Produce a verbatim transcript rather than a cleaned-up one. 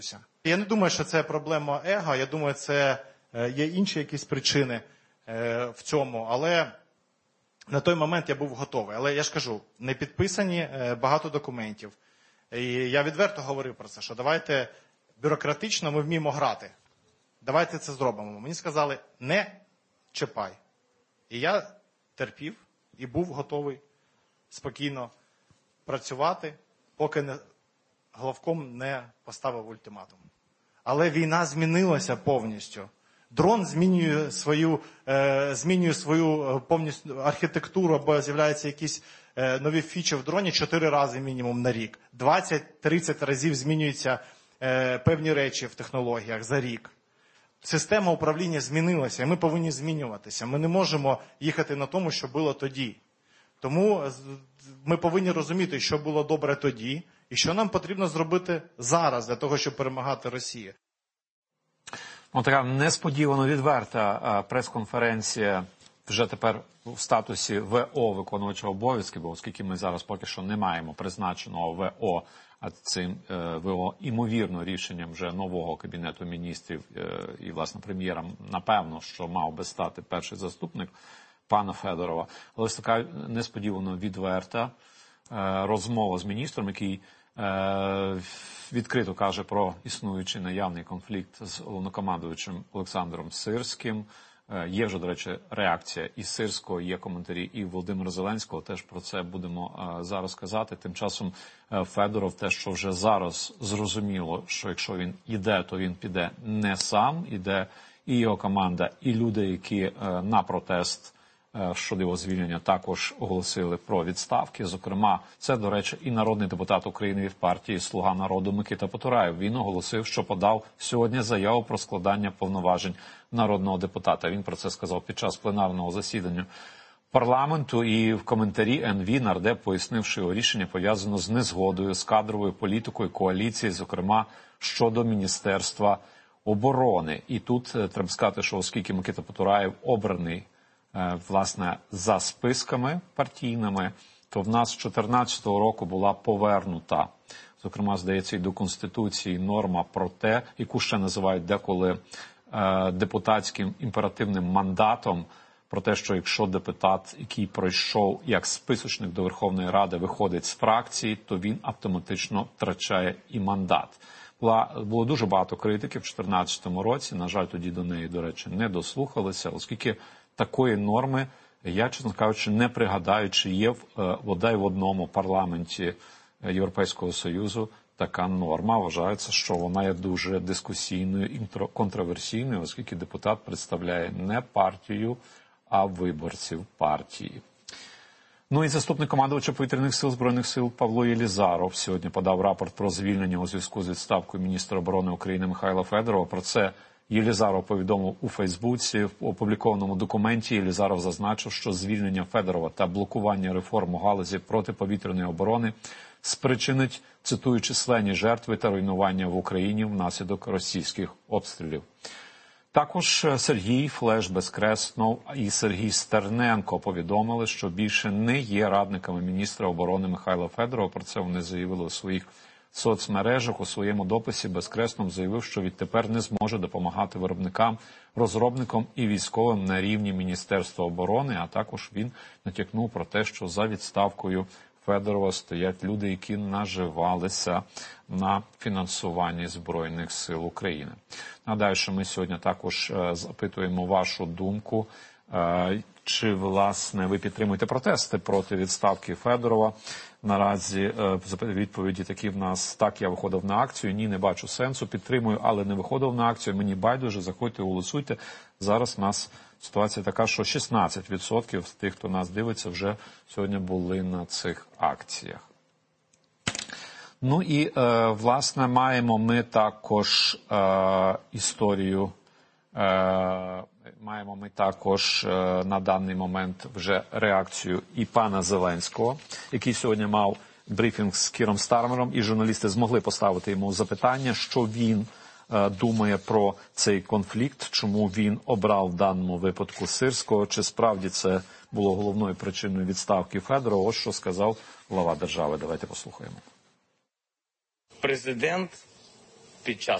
Я не думаю, що це проблема его, я думаю, це є інші якісь причини в цьому, але на той момент я був готовий. Але я ж кажу, не підписані багато документів. І я відверто говорив про це, що давайте бюрократично ми вміємо грати. Давайте це зробимо. Мені сказали, не чіпай. І я терпів і був готовий спокійно працювати, поки не, главком не поставив ультиматум. Але війна змінилася повністю. Дрон змінює свою, е, змінює свою повністю архітектуру, або з'являються якісь е, нові фічі в дроні чотири рази мінімум на рік. двадцять-тридцять разів змінюються е, певні речі в технологіях за рік. Система управління змінилася, і ми повинні змінюватися. Ми не можемо їхати на тому, що було тоді. Тому ми повинні розуміти, що було добре тоді, і що нам потрібно зробити зараз для того, щоб перемагати Росію. Ну, така несподівано відверта прес-конференція вже тепер в статусі ВО виконувача обов'язків, бо оскільки ми зараз поки що не маємо призначеного ВО, а цим ВО імовірно рішенням вже нового Кабінету міністрів і, власне, прем'єром, напевно, що мав би стати перший заступник пана Федорова. Але ось така несподівано відверта розмова з міністром, який відкрито каже про існуючий наявний конфлікт з головнокомандуючим Олександром Сирським. Є вже, до речі, реакція і Сирського, є коментарі і Володимира Зеленського, теж про це будемо зараз казати. Тим часом Федоров те, що вже зараз зрозуміло, що якщо він іде, то він піде не сам, іде і його команда, і люди, які на протест щодо його звільнення також оголосили про відставки. Зокрема, це, до речі, і народний депутат України від партії «Слуга народу» Микита Потураєв. Він оголосив, що подав сьогодні заяву про складання повноважень народного депутата. Він про це сказав під час пленарного засідання парламенту, і в коментарі ен ві нардеп пояснив, що його рішення пов'язано з незгодою з кадровою політикою коаліції, зокрема, щодо Міністерства оборони. І тут треба сказати, що оскільки Микита Потураєв обраний власне, за списками партійними, то в нас з чотирнадцятого року була повернута, зокрема, здається, і до Конституції норма про те, яку ще називають деколи е, депутатським імперативним мандатом, про те, що якщо депутат, який пройшов як списочник до Верховної Ради, виходить з фракції, то він автоматично втрачає і мандат. Була, було дуже багато критики в дві тисячі чотирнадцятому році, на жаль, тоді до неї, до речі, не дослухалися, оскільки такої норми, я, чесно кажучи, не пригадаю, чи є в, бодай в одному парламенті Європейського Союзу така норма. Вважається, що вона є дуже дискусійною і контроверсійною, оскільки депутат представляє не партію, а виборців партії. Ну і заступник командувача повітряних сил Збройних сил Павло Єлізаров сьогодні подав рапорт про звільнення у зв'язку з відставкою міністра оборони України Михайла Федорова. Про це Єлізаров повідомив у Фейсбуці. В опублікованому документі Єлізаров зазначив, що звільнення Федорова та блокування реформ у галузі протиповітряної оборони спричинить, цитую, численні жертви та руйнування в Україні внаслідок російських обстрілів. Також Сергій Флеш-Безкреснов і Сергій Стерненко повідомили, що більше не є радниками міністра оборони Михайла Федорова. Про це вони заявили у своїх соцмережах. У своєму дописі Безкреснов заявив, що відтепер не зможе допомагати виробникам, розробникам і військовим на рівні Міністерства оборони, а також він натякнув про те, що за відставкою Федорова стоять люди, які наживалися на фінансуванні Збройних сил України. Нагадаю, що ми сьогодні також запитуємо вашу думку, чи, власне, ви підтримуєте протести проти відставки Федорова. Наразі відповіді такі в нас: так, я виходив на акцію, ні, не бачу сенсу, підтримую, але не виходив на акцію, мені байдуже, заходьте, голосуйте. Зараз у нас ситуація така, що шістнадцять відсотків з тих, хто нас дивиться, вже сьогодні були на цих акціях. Ну і, е, власне, маємо ми також е, історію, е, маємо ми також е, на даний момент вже реакцію і пана Зеленського, який сьогодні мав брифінг з Кіром Стармером, і журналісти змогли поставити йому запитання, що він е, думає про цей конфлікт, чому він обрав в даному випадку Сирського, чи справді це було головною причиною відставки Федорова. Ось що сказав глава держави. Давайте послухаємо. Президент під час